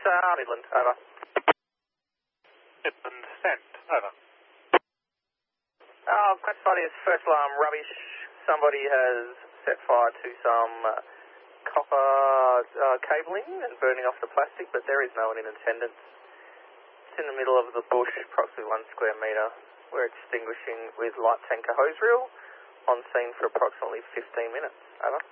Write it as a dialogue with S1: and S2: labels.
S1: Midland, over.
S2: Midland, send, over.
S1: Classified as first alarm rubbish. Somebody has set fire to some copper cabling and burning off the plastic, but there is no one in attendance. It's in the middle of the bush, approximately 1 square metre. We're extinguishing with light tanker hose reel on scene for approximately 15 minutes. Over.